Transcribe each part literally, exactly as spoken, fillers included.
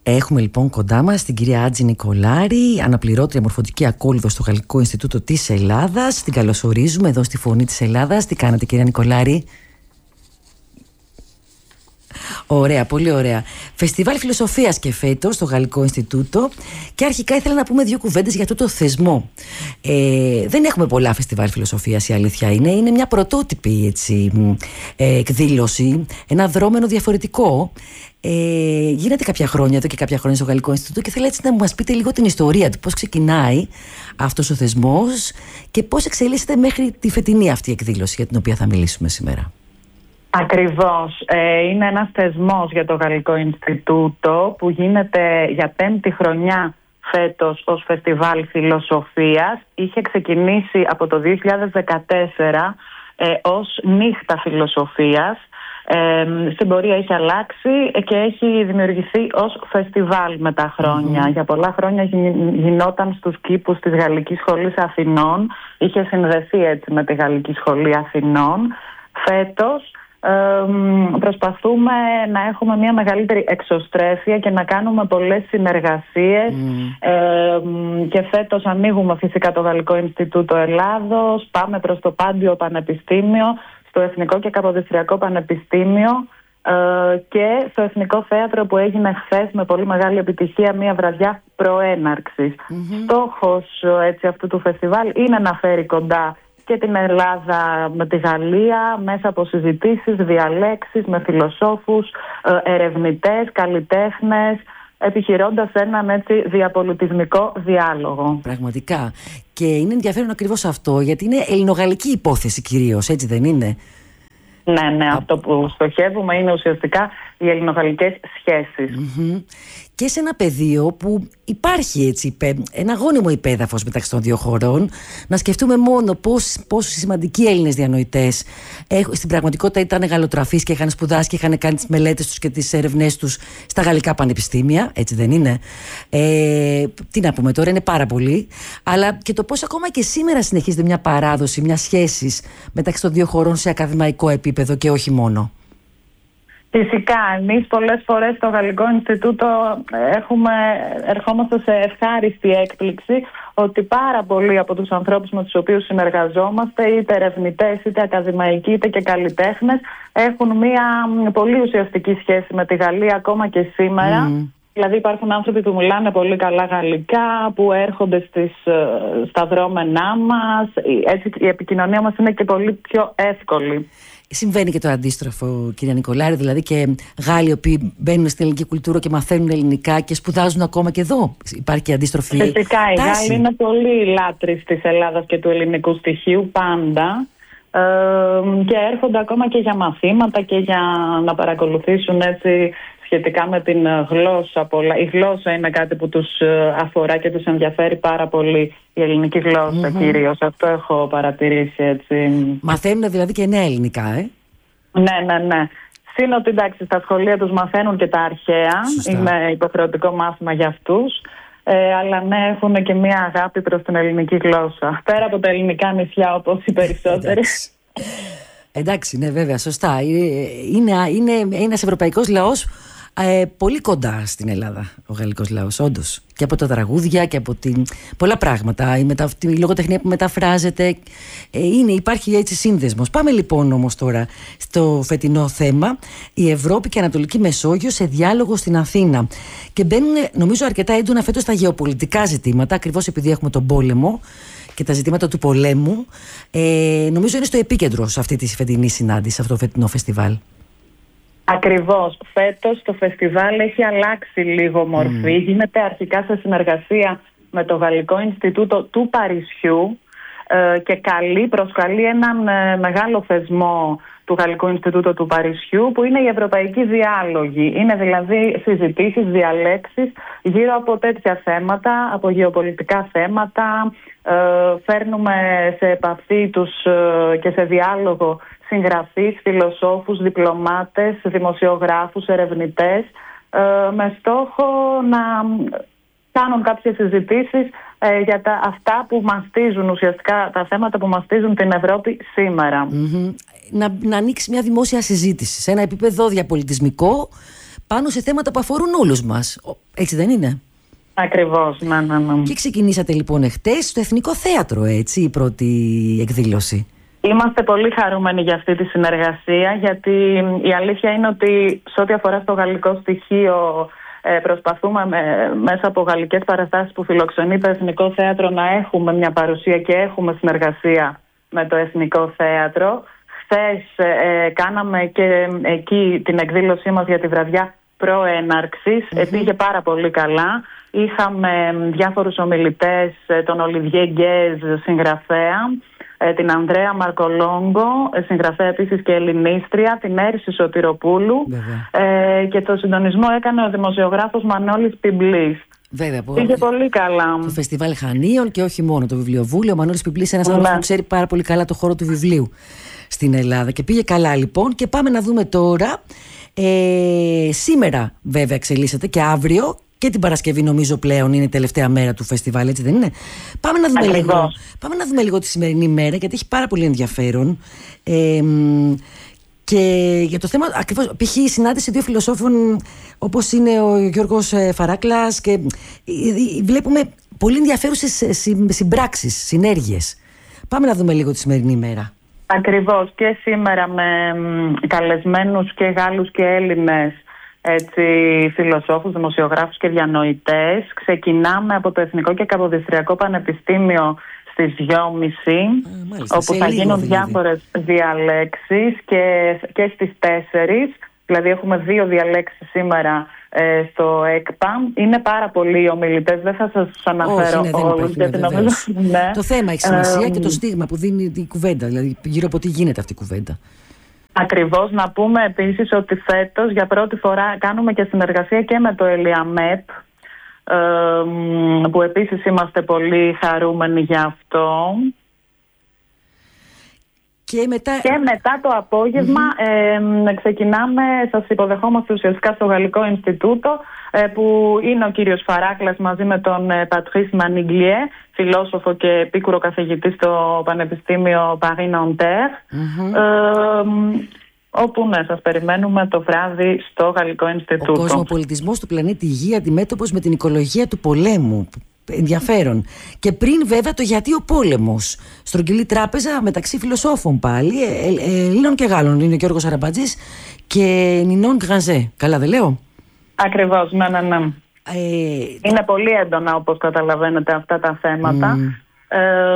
Έχουμε λοιπόν κοντά μας την κυρία Άτζη Νικολάρη, αναπληρώτρια μορφωτική ακόλουθο στο Γαλλικό Ινστιτούτο της Ελλάδας. Την καλωσορίζουμε εδώ στη Φωνή της Ελλάδας. Τι κάνατε, κυρία Νικολάρη? Ωραία, πολύ ωραία. Φεστιβάλ Φιλοσοφίας και φέτος στο Γαλλικό Ινστιτούτο. Και αρχικά ήθελα να πούμε δύο κουβέντες για αυτό το θεσμό. Ε, δεν έχουμε πολλά φεστιβάλ φιλοσοφίας, η αλήθεια είναι. Είναι μια πρωτότυπη έτσι, ε, εκδήλωση, ένα δρόμενο διαφορετικό. Ε, γίνεται κάποια χρόνια, εδώ και κάποια χρόνια στο Γαλλικό Ινστιτούτο, και θέλω έτσι να μας πείτε λίγο την ιστορία του, πώς ξεκινάει αυτός ο θεσμός και πώς εξελίσσεται μέχρι τη φετινή αυτή εκδήλωση για την οποία θα μιλήσουμε σήμερα. Ακριβώς. Ε, είναι ένας θεσμός για το Γαλλικό Ινστιτούτο που γίνεται για πέμπτη χρονιά φέτος ως Φεστιβάλ Φιλοσοφίας. Είχε ξεκινήσει από το δύο χιλιάδες δεκατέσσερα ε, ως Νύχτα Φιλοσοφίας. Ε, στην πορεία έχει αλλάξει και έχει δημιουργηθεί ως φεστιβάλ με τα χρόνια. Mm-hmm. Για πολλά χρόνια γινόταν στους κήπους της Γαλλικής Σχολής Αθηνών. Είχε συνδεθεί έτσι με τη Γαλλική Σχολή Αθηνών. Φέτος ε, προσπαθούμε να έχουμε μια μεγαλύτερη εξωστρέφεια και να κάνουμε πολλές συνεργασίες. Mm. Ε, και φέτος ανοίγουμε φυσικά το Γαλλικό Ινστιτούτο Ελλάδος. Πάμε προς το Πάντιο Πανεπιστήμιο, στο Εθνικό και Καποδιστριακό Πανεπιστήμιο ε, και στο Εθνικό Θέατρο που έγινε χθες με πολύ μεγάλη επιτυχία μια βραδιά προέναρξης. Mm-hmm. Στόχος έτσι, αυτού του φεστιβάλ είναι να φέρει κοντά και την Ελλάδα με τη Γαλλία μέσα από συζητήσεις, διαλέξεις με φιλοσόφους, ε, ερευνητές, καλλιτέχνες, επιχειρώντας έναν έτσι διαπολιτισμικό διάλογο. Πραγματικά. Και είναι ενδιαφέρον ακριβώς αυτό, γιατί είναι ελληνογαλλική υπόθεση κυρίως, έτσι δεν είναι? Ναι, ναι, Α... αυτό που στοχεύουμε είναι ουσιαστικά οι ελληνογαλλικές σχέσεις. Mm-hmm. Και σε ένα πεδίο που υπάρχει έτσι ένα γόνιμο υπέδαφος μεταξύ των δύο χωρών, να σκεφτούμε μόνο πώς, πόσο σημαντικοί Έλληνες διανοητές στην πραγματικότητα ήταν γαλλοτραφείς και είχαν σπουδάσει και είχαν κάνει τις μελέτες τους και τις έρευνές τους στα γαλλικά πανεπιστήμια, έτσι δεν είναι? Ε, τι να πούμε τώρα, είναι πάρα πολύ. Αλλά και το πώς ακόμα και σήμερα συνεχίζεται μια παράδοση, μια σχέση μεταξύ των δύο χωρών σε ακαδημαϊκό επίπεδο και όχι μόνο. Φυσικά, εμείς πολλές φορές στο Γαλλικό Ινστιτούτο έχουμε, ερχόμαστε σε ευχάριστη έκπληξη ότι πάρα πολλοί από τους ανθρώπους με τους οποίους συνεργαζόμαστε, είτε ερευνητές, είτε ακαδημαϊκοί, είτε και καλλιτέχνες, έχουν μια πολύ ουσιαστική σχέση με τη Γαλλία ακόμα και σήμερα. Mm. Δηλαδή υπάρχουν άνθρωποι που μιλάνε πολύ καλά γαλλικά, που έρχονται στις, στα δρόμενά μας. Έτσι, η επικοινωνία μας είναι και πολύ πιο εύκολη. Συμβαίνει και το αντίστροφο, κυρία Νικολάρη, δηλαδή και Γάλλοι οι οποίοι μπαίνουν στην ελληνική κουλτούρα και μαθαίνουν ελληνικά και σπουδάζουν ακόμα και εδώ. Υπάρχει και αντίστροφη τάση. Φυσικά, οι Γάλλοι είναι πολύ λάτρεις της Ελλάδας και του ελληνικού στοιχείου πάντα ε, και έρχονται ακόμα και για μαθήματα και για να παρακολουθήσουν έτσι σχετικά με την γλώσσα. Η γλώσσα είναι κάτι που τους αφορά και τους ενδιαφέρει πάρα πολύ, η ελληνική γλώσσα mm-hmm. κυρίως. Αυτό έχω παρατηρήσει έτσι. Μαθαίνουν δηλαδή και νέα ελληνικά, ε? Ναι, ναι, ναι. Συν ότι εντάξει, στα σχολεία τους μαθαίνουν και τα αρχαία. Σωστά. Είναι υποχρεωτικό μάθημα για αυτούς. Ε, αλλά ναι, έχουν και μια αγάπη προς την ελληνική γλώσσα. Πέρα από τα ελληνικά νησιά, όπως οι περισσότεροι. Εντάξει, ναι, βέβαια, σωστά. Είναι, είναι ένας ευρωπαϊκός λαός ε, πολύ κοντά στην Ελλάδα, ο γαλλικός λαός, όντως. Και από τα τραγούδια και από την... πολλά πράγματα. Η, μετα... η λογοτεχνία που μεταφράζεται. Ε, είναι, υπάρχει έτσι σύνδεσμος. Πάμε λοιπόν όμως τώρα στο φετινό θέμα. Η Ευρώπη και η Ανατολική Μεσόγειο σε διάλογο στην Αθήνα. Και μπαίνουν, νομίζω, αρκετά έντονα φέτος στα γεωπολιτικά ζητήματα, ακριβώς επειδή έχουμε τον πόλεμο και τα ζητήματα του πολέμου. Ε, νομίζω είναι στο επίκεντρο σε αυτή τη φετινή συνάντηση, σε αυτό το φετινό φεστιβάλ. Ακριβώς. Φέτος το φεστιβάλ έχει αλλάξει λίγο μορφή. Mm. Γίνεται αρχικά σε συνεργασία με το Γαλλικό Ινστιτούτο του Παρισιού ε, και καλεί, προσκαλεί έναν ε, μεγάλο θεσμό του Γαλλικού Ινστιτούτου του Παρισιού, που είναι οι ευρωπαϊκοί διάλογοι. Είναι δηλαδή συζητήσεις, διαλέξεις γύρω από τέτοια θέματα, από γεωπολιτικά θέματα. Ε, φέρνουμε σε επαφή τους ε, και σε διάλογο συγγραφείς, φιλοσόφους, διπλωμάτες, δημοσιογράφους, ερευνητές, ε, με στόχο να κάνουν κάποιες συζητήσεις ε, για τα, αυτά που μαστίζουν ουσιαστικά, τα θέματα που μαστίζουν την Ευρώπη σήμερα. Mm-hmm. Να, να ανοίξει μια δημόσια συζήτηση σε ένα επίπεδο διαπολιτισμικό, πάνω σε θέματα που αφορούν όλους μας. Έτσι δεν είναι? Ακριβώς, ναι, ναι, ναι. Και ξεκινήσατε λοιπόν εχθές στο Εθνικό Θέατρο, έτσι, η πρώτη εκδήλωση. Είμαστε πολύ χαρούμενοι για αυτή τη συνεργασία, γιατί η αλήθεια είναι ότι σε ό,τι αφορά στο γαλλικό στοιχείο, προσπαθούμε με, μέσα από γαλλικές παραστάσεις που φιλοξενεί το Εθνικό Θέατρο να έχουμε μια παρουσία και έχουμε συνεργασία με το Εθνικό Θέατρο. Χθες ε, κάναμε και εκεί την εκδήλωσή μας για τη βραδιά προέναρξης. Mm-hmm. Πήγε πάρα πολύ καλά. Είχαμε διάφορους ομιλητές, τον Ολιβιέ Γκέζ, συγγραφέα, την Ανδρέα Μαρκολόγκο, συγγραφέα επίσης και ελληνίστρια, την Έρση Σωτηροπούλου, ε, και το συντονισμό έκανε ο δημοσιογράφος Μανώλης Πιμπλής. Βέβαια, πήγε πολύ καλά. Το Φεστιβάλ Χανίων και όχι μόνο το βιβλιοβούλιο. Ο Μανώλης Πιμπλής είναι ένας άνθρωπος που ξέρει πάρα πολύ καλά το χώρο του βιβλίου στην Ελλάδα και πήγε καλά λοιπόν. Και πάμε να δούμε τώρα, ε, σήμερα βέβαια εξελίσσεται και αύριο και την Παρασκευή νομίζω πλέον είναι η τελευταία μέρα του φεστιβάλ, έτσι δεν είναι? Πάμε να δούμε, λίγο, πάμε να δούμε λίγο τη σημερινή μέρα, γιατί έχει πάρα πολύ ενδιαφέρον. Ε, και για το θέμα ακριβώς, π.χ. η συνάντηση δύο φιλοσόφων όπως είναι ο Γιώργος Φαράκλας, και βλέπουμε πολύ ενδιαφέρουσες συμπράξεις, συνέργειες. Πάμε να δούμε λίγο τη σημερινή μέρα. Ακριβώς, και σήμερα με καλεσμένους και Γάλλους και Έλληνες, έτσι, φιλοσόφους, δημοσιογράφους και διανοητές. Ξεκινάμε από το Εθνικό και Καποδιστριακό Πανεπιστήμιο στις δυόμιση, μάλιστα, όπου θα γίνουν δηλαδή διάφορες διαλέξεις, και, και στις τέσσερις. Δηλαδή έχουμε δύο διαλέξεις σήμερα ε, στο ΕΚΠΑ. Είναι πάρα πολλοί οι ομιλητές, δεν θα σας αναφέρω Όχι, ναι, όλους, γιατί νομίζω, ναι. Το θέμα έχει σημασία ε, και το στίγμα που δίνει η κουβέντα, δηλαδή γύρω από τι γίνεται αυτή η κουβέντα. Ακριβώς. Να πούμε επίσης ότι φέτος για πρώτη φορά κάνουμε και συνεργασία και με το ΕΛΙΑΜΕΠ, ε, που επίσης είμαστε πολύ χαρούμενοι για αυτό. Και μετά, και μετά το απόγευμα mm-hmm. ε, ξεκινάμε, σας υποδεχόμαστε ουσιαστικά στο Γαλλικό Ινστιτούτο, ε, που είναι ο κύριος Φαράκλας μαζί με τον ε, Πατρίς Μανιγκλιέ, φιλόσοφο και επίκουρο καθηγητή στο Πανεπιστήμιο Paris Nanterre, mm-hmm. ε, όπου ναι, σας περιμένουμε το βράδυ στο Γαλλικό Ινστιτούτο. Ο κοσμοπολιτισμός του πλανήτη Γη αντιμέτωπος με την οικολογία του πολέμου. Ενδιαφέρον. Και πριν βέβαια το γιατί ο πόλεμος. Στρογγυλή τράπεζα μεταξύ φιλοσόφων πάλι, Ελλήνων και Γάλλων. Είναι ο Γιώργος Αραμπατζής και Νινόν Γκρανζέ. Καλά δεν λέω? Ακριβώς, ναι, ναι, ναι. Ε, είναι το... πολύ έντονα, όπως καταλαβαίνετε, αυτά τα θέματα. Mm. Ε,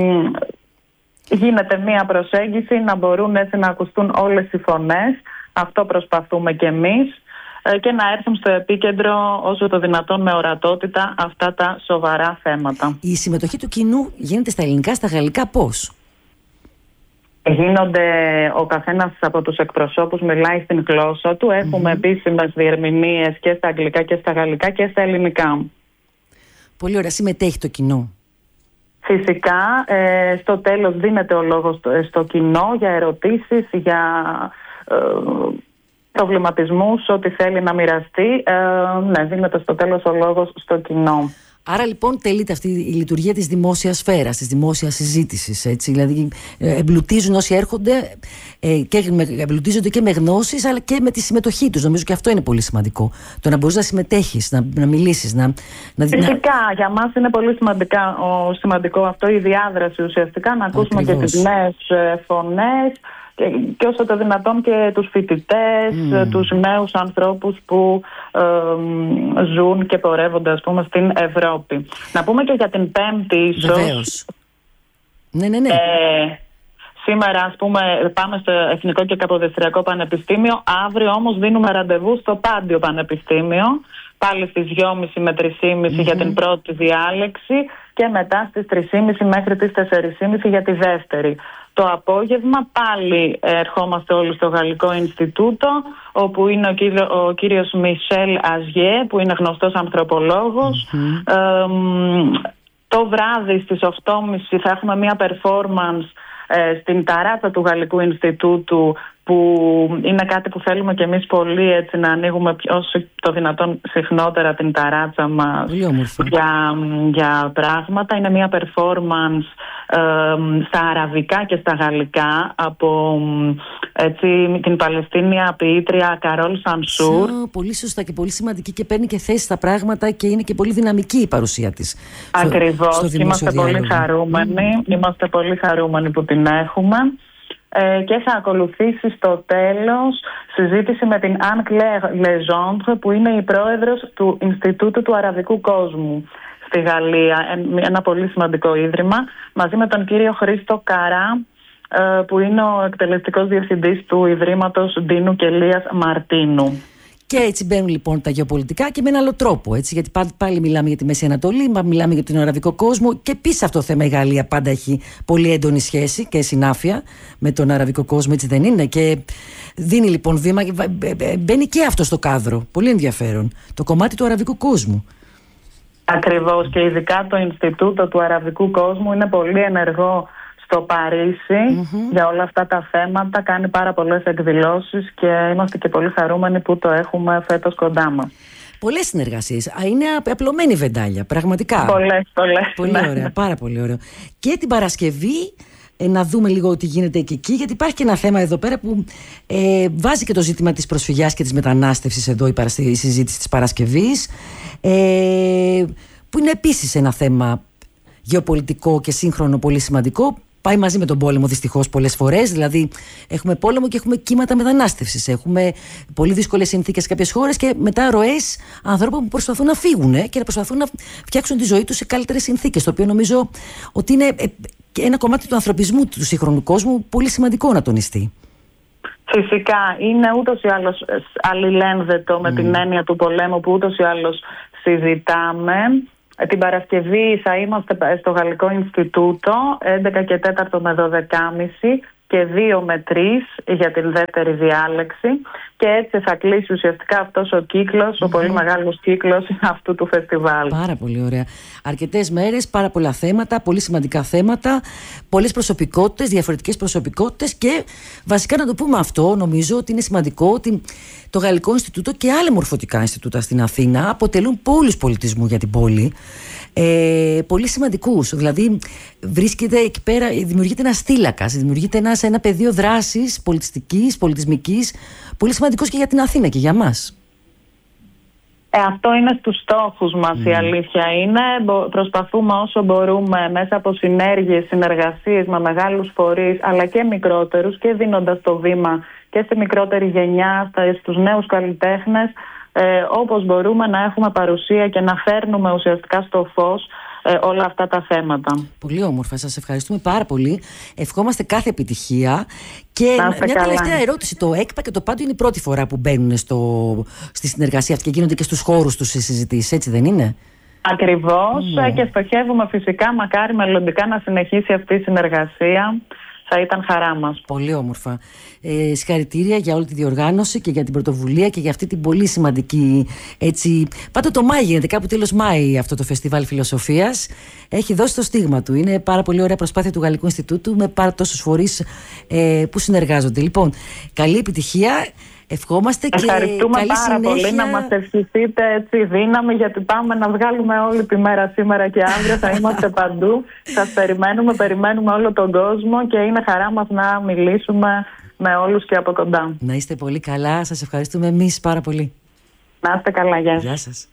γίνεται μία προσέγγιση να μπορούν έτσι να ακουστούν όλες οι φωνές. Αυτό προσπαθούμε κι εμείς, και να έρθουν στο επίκεντρο όσο το δυνατόν με ορατότητα αυτά τα σοβαρά θέματα. Η συμμετοχή του κοινού γίνεται στα ελληνικά, στα γαλλικά πώς? Γίνονται, ο καθένας από τους εκπροσώπους μιλάει στην γλώσσα του. Έχουμε mm-hmm. επίσημες διερμηνίες και στα αγγλικά και στα γαλλικά και στα ελληνικά. Πολύ ωραία. Συμμετέχει το κοινό? Φυσικά. Ε, στο τέλος δίνεται ο λόγος στο, στο κοινό για ερωτήσεις, για... Ε, προβληματισμούς, ό,τι θέλει να μοιραστεί. Ε, ναι, δίνεται στο τέλος ο λόγος στο κοινό. Άρα λοιπόν τελείται αυτή η λειτουργία της δημόσιας σφαίρας, της δημόσιας συζήτησης, έτσι. Δηλαδή εμπλουτίζουν όσοι έρχονται, ε, και εμπλουτίζονται και με γνώσεις, αλλά και με τη συμμετοχή τους. Νομίζω και αυτό είναι πολύ σημαντικό. Το να μπορείς να συμμετέχεις, να, να μιλήσεις, να... να Φυσικά, να... για μας είναι πολύ σημαντικά, ο, σημαντικό αυτό, η διάδραση ουσιαστικά, να ακούσουμε Ακριβώς. και τις νέες φωνές, Και, και όσο το δυνατόν και τους φοιτητές, mm. τους νέους ανθρώπους που ε, ζουν και πορεύονται, ας πούμε, στην Ευρώπη. Να πούμε και για την Πέμπτη ίσως. Βεβαίως. Ναι, ναι, ναι. Ε, σήμερα, ας πούμε, πάμε στο Εθνικό και Καποδιστριακό Πανεπιστήμιο. Αύριο όμως δίνουμε ραντεβού στο Πάντιο Πανεπιστήμιο, πάλι στις δυόμιση με τρεις και μισή mm-hmm. για την πρώτη διάλεξη, και μετά στις τρεις και μισή μέχρι τις τέσσερις και μισή για τη δεύτερη. Το απόγευμα πάλι ερχόμαστε όλοι στο Γαλλικό Ινστιτούτο, όπου είναι ο, κύριο, ο κύριος Μισελ Αζιέ, που είναι γνωστός ανθρωπολόγος. Mm-hmm. Ε, το βράδυ στις οκτώ και μισή θα έχουμε μια performance ε, στην ταράτσα του Γαλλικού Ινστιτούτου που είναι κάτι που θέλουμε κι εμείς πολύ, έτσι, να ανοίγουμε όσο το δυνατόν συχνότερα την ταράτσα μας για, για πράγματα. Είναι μια performance ε, στα αραβικά και στα γαλλικά από, έτσι, την Παλαιστίνια ποιήτρια Καρόλ Σανσούρ. Πολύ σωστά και πολύ σημαντική, και παίρνει και θέση στα πράγματα και είναι και πολύ δυναμική η παρουσία της. Ακριβώς. Στο, στο είμαστε πολύ χαρούμενοι. Mm. Είμαστε πολύ χαρούμενοι που την έχουμε. Ε, και θα ακολουθήσει στο τέλος συζήτηση με την Anne Claire Legendre, που είναι η πρόεδρος του Ινστιτούτου του Αραβικού Κόσμου στη Γαλλία, ένα πολύ σημαντικό ίδρυμα, μαζί με τον κύριο Χρήστο Καρά, ε, που είναι ο εκτελεστικός διευθυντής του Ιδρύματος Ντίνου και Λίας Μαρτίνου. Και έτσι μπαίνουν λοιπόν τα γεωπολιτικά και με έναν άλλο τρόπο. Έτσι, γιατί πάλι, πάλι μιλάμε για τη Μέση Ανατολή, μιλάμε για τον αραβικό κόσμο, και επίσης αυτό το θέμα η Γαλλία πάντα έχει πολύ έντονη σχέση και συνάφεια με τον αραβικό κόσμο, έτσι δεν είναι? Και δίνει λοιπόν βήμα, μπαίνει και αυτό στο κάδρο. Πολύ ενδιαφέρον. Το κομμάτι του αραβικού κόσμου. Ακριβώς, και ειδικά το Ινστιτούτο του Αραβικού Κόσμου είναι πολύ ενεργό στο Παρίσι mm-hmm. για όλα αυτά τα θέματα. Κάνει πάρα πολλές εκδηλώσεις και είμαστε και πολύ χαρούμενοι που το έχουμε φέτος κοντά μας. Πολλές συνεργασίες. Είναι απλωμένη βεντάλια, πραγματικά. Πολλές, πολλές. Πολύ ναι. ωραία, πάρα πολύ ωραίο. Και την Παρασκευή, ε, να δούμε λίγο τι γίνεται και εκεί, γιατί υπάρχει και ένα θέμα εδώ πέρα που ε, βάζει και το ζήτημα της προσφυγιάς και της μετανάστευσης εδώ, η, παρασ... η συζήτηση της Παρασκευής, ε, που είναι επίσης ένα θέμα γεωπολιτικό και σύγχρονο πολύ σημαντικό. Πάει μαζί με τον πόλεμο δυστυχώς πολλές φορές. Δηλαδή έχουμε πόλεμο και έχουμε κύματα μετανάστευσης. Έχουμε πολύ δύσκολες συνθήκες σε κάποιες χώρες και μετά ροές ανθρώπων που προσπαθούν να φύγουν και να προσπαθούν να φτιάξουν τη ζωή τους σε καλύτερες συνθήκες. Το οποίο νομίζω ότι είναι ένα κομμάτι του ανθρωπισμού του σύγχρονου κόσμου πολύ σημαντικό να τονιστεί. Φυσικά. Είναι ούτως ή άλλως αλληλένδετο mm. με την έννοια του πολέμου που ούτως ή άλλως συζητάμε. Την Παρασκευή θα είμαστε στο Γαλλικό Ινστιτούτο έντεκα και τέσσερα με δώδεκα και μισή και δύο με τρεις για την δεύτερη διάλεξη, και έτσι θα κλείσει ουσιαστικά αυτός ο κύκλος, mm-hmm. ο πολύ μεγάλος κύκλος αυτού του φεστιβάλ. Πάρα πολύ ωραία. Αρκετές μέρες, πάρα πολλά θέματα, πολύ σημαντικά θέματα, πολλές προσωπικότητες, διαφορετικές προσωπικότητες, και βασικά να το πούμε αυτό, νομίζω ότι είναι σημαντικό ότι το Γαλλικό Ινστιτούτο και άλλα μορφωτικά Ινστιτούτα στην Αθήνα αποτελούν πόλους πολιτισμού για την πόλη. Ε, πολύ σημαντικούς. Δηλαδή, βρίσκεται εκεί πέρα, δημιουργείται ένα στήλακας, δημιουργείται ένα, ένα πεδίο δράσης πολιτιστικής, πολιτισμικής, πολύ σημαντικός και για την Αθήνα και για μας. Ε, αυτό είναι στους στόχους μας, mm. η αλήθεια είναι. Προσπαθούμε όσο μπορούμε μέσα από συνέργειες, συνεργασίες με μεγάλους φορείς, αλλά και μικρότερους, και δίνοντας το βήμα και στη μικρότερη γενιά, στους νέους καλλιτέχνες, ε, όπως μπορούμε να έχουμε παρουσία και να φέρνουμε ουσιαστικά στο φως ε, όλα αυτά τα θέματα. Πολύ όμορφα, σας ευχαριστούμε πάρα πολύ. Ευχόμαστε κάθε επιτυχία. Και μια καλά. τελευταία ερώτηση. Το ΕΚΠΑ και το ΠΑΝΤΟ είναι η πρώτη φορά που μπαίνουν στο, στη συνεργασία αυτή και γίνονται και στους χώρους τους συζητήσεις, έτσι δεν είναι? Ακριβώς, mm. και στοχεύουμε φυσικά μακάρι μελλοντικά να συνεχίσει αυτή η συνεργασία. Θα ήταν χαρά μας. Πολύ όμορφα. Ε, συγχαρητήρια για όλη τη διοργάνωση και για την πρωτοβουλία και για αυτή την πολύ σημαντική, έτσι, πάντα το Μάη γίνεται, κάπου τέλος Μάη αυτό το φεστιβάλ φιλοσοφίας. Έχει δώσει το στίγμα του. Είναι πάρα πολύ ωραία προσπάθεια του Γαλλικού Ινστιτούτου με πάρα τόσους φορείς ε, που συνεργάζονται. Λοιπόν, καλή επιτυχία. Ευχόμαστε και ευχαριστούμε καλή πάρα συνέχεια. πολύ, να μας ευχηθείτε έτσι δύναμη, γιατί πάμε να βγάλουμε όλη τη μέρα σήμερα και αύριο. Θα είμαστε παντού. Σας περιμένουμε, περιμένουμε όλο τον κόσμο και είναι χαρά μας να μιλήσουμε με όλους και από κοντά. Να είστε πολύ καλά. Σας ευχαριστούμε εμείς πάρα πολύ. Να είστε καλά. Γεια σας. Γεια σας.